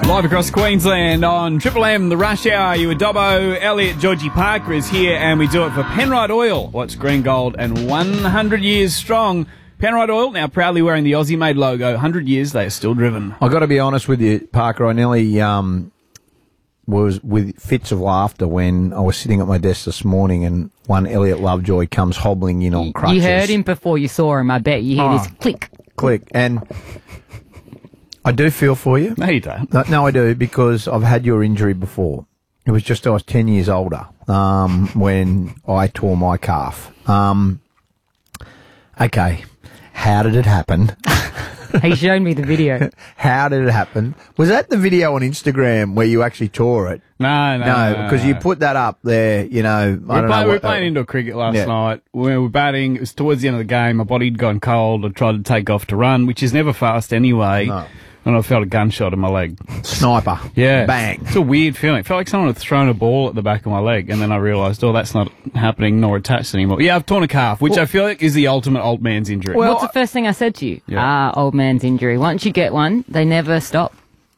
Live across Queensland on Triple M, the Rush Hour. You were Dobbo, Elliot, Georgie Parker is here, and we do it for Penrite Oil. What's green, gold, and 100 years strong. Penrite Oil now proudly wearing the Aussie-made logo. 100 years, they are still driven. I've got to be honest with you, Parker. I nearly was with fits of laughter when I was sitting at my desk this morning and one Elliot Lovejoy comes hobbling in on crutches. You heard him before you saw him, I bet. You hear this click. Click. And I do feel for you. No, you don't. No, I do, because I've had your injury before. It was just I was 10 years older when I tore my calf. Okay, how did it happen? He showed me the video. How did it happen? Was that the video on Instagram where you actually tore it? No, because you put that up there, you know. We were playing indoor cricket last night. We were batting. It was towards the end of the game. My body had gone cold. I tried to take off to run, which is never fast anyway. No. And I felt a gunshot in my leg. Sniper. Yeah. Bang. It's a weird feeling. It felt like someone had thrown a ball at the back of my leg, and then I realised, that's not happening nor attached anymore. Yeah, I've torn a calf, which I feel like is the ultimate old man's injury. Well, what's the first thing I said to you? Old man's injury. Once you get one, they never stop.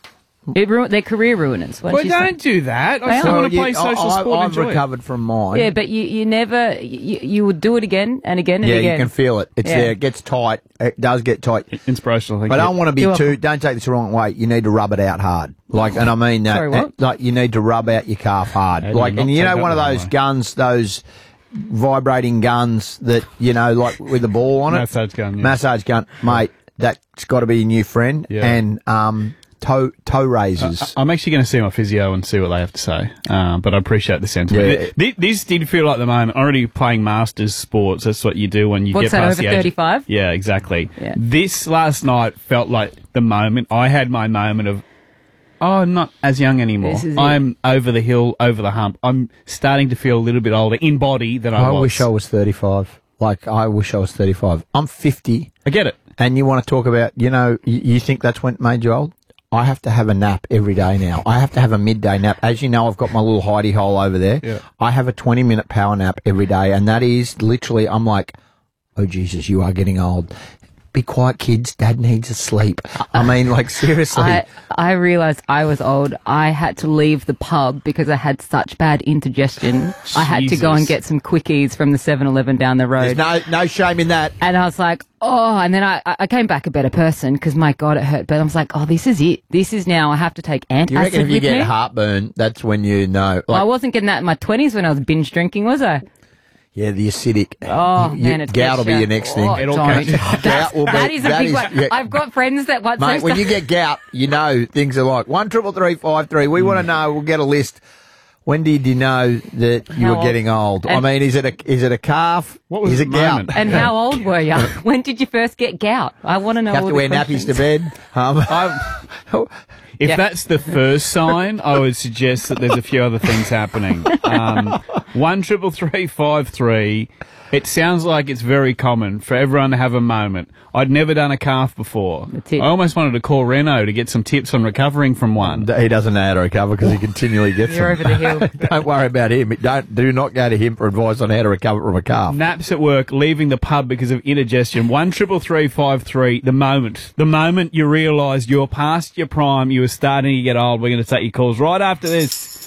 They're career ruiners. Well, don't do that. I still want to play social sport and I've enjoy recovered from mine. Yeah, but you never, you would do it again and again and again. Yeah, you can feel it. It's there. It gets tight. It does get tight. Inspirational. But I don't want to be don't take this the wrong way. You need to rub it out hard. And I mean that. Sorry, what? Like, you need to rub out your calf hard. And you know, one of those guns, those vibrating guns that, you know, like with the ball on it. Massage gun. Yeah. Massage gun. Mate, that's got to be your new friend. Yeah. And, toe razors. I'm actually going to see my physio and see what they have to say. But I appreciate the sentiment. Yeah. This did feel like the moment. Already playing masters sports. That's what you do when you get past the age. Over 35? Yeah, exactly. Yeah. This last night felt like the moment. I had my moment of, I'm not as young anymore. I'm over the hill, over the hump. I'm starting to feel a little bit older in body than I was. I wish I was 35. I wish I was 35. I'm 50. I get it. And you want to talk about, you know, you think that's when it made you old? I have to have a nap every day now. I have to have a midday nap. As you know, I've got my little hidey hole over there. Yeah. I have a 20-minute power nap every day, and that is literally, I'm like, oh, Jesus, you are getting old. Be quiet, kids. Dad needs to sleep. I mean, like, seriously. I realised I was old. I had to leave the pub because I had such bad indigestion. I had to go and get some quickies from the 7-Eleven down the road. There's no shame in that. And I was like, and then I came back a better person because, my God, it hurt. But I was like, this is it. This is now I have to take antacid. You reckon if you get heartburn, that's when you know? I wasn't getting that in my 20s when I was binge drinking, was I? Yeah, the acidic. Oh, man, it's gout will be your next thing. That is a big one. Yeah. I've got friends that once... Mate, when you get gout, you know things are like 1-333-53. We want to know. We'll get a list. When did you know that you were getting old? I mean, is it a calf? What was it gout? And how old were you? When did you first get gout? I want to know. You have to wear nappies to bed. If that's the first sign, I would suggest that there's a few other things happening. 1-333-53. It sounds like it's very common for everyone to have a moment. I'd never done a calf before. I almost wanted to call Renault to get some tips on recovering from one. He doesn't know how to recover because he continually gets You're over the hill. Don't worry about him. Do not go to him for advice on how to recover from a calf. Naps at work, leaving the pub because of indigestion. 1-333-53. The moment you realise you're past your prime, you are starting to get old. We're going to take your calls right after this.